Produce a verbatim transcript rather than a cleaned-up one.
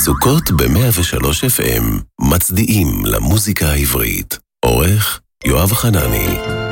סוכות ב-מאה ושלוש אף אם, מצדיעים למוזיקה העברית. עורך יואב חנני.